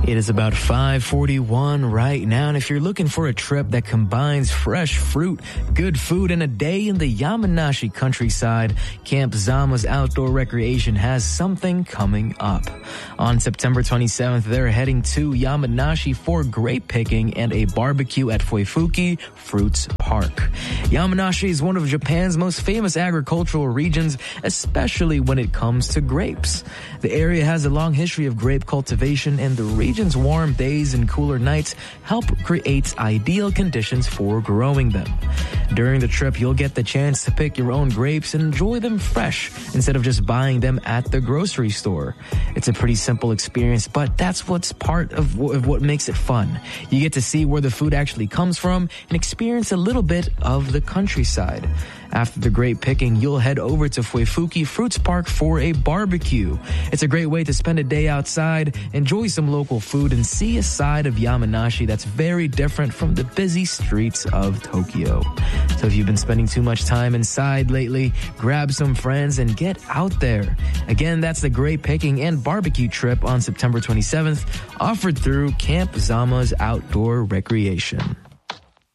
It is about 5:41 right now, and if you're looking for a trip that combines fresh fruit, good food, and a day in the Yamanashi countryside, Camp Zama's Outdoor Recreation has something coming up. On September 27th, they're heading to Yamanashi for grape picking and a barbecue at Fuefuki Fruits Park. Yamanashi is one of Japan's most famous agricultural regions, especially when it comes to grapes. The area has a long history of grape cultivation, and the region's warm days and cooler nights help create ideal conditions for growing them. During the trip, you'll get the chance to pick your own grapes and enjoy them fresh instead of just buying them at the grocery store. It's a pretty simple experience, but that's what's part of what makes it fun. You get to see where the food actually comes from and experience a little bit of the countryside. After the grape picking, you'll head over to Fuefuki Fruits Park for a barbecue. It's a great way to spend a day outside, enjoy some local food, and see a side of Yamanashi that's very different from the busy streets of Tokyo. So if you've been spending too much time inside lately, grab some friends and get out there. Again, that's the grape picking and barbecue trip on September 27th, offered through Camp Zama's Outdoor Recreation.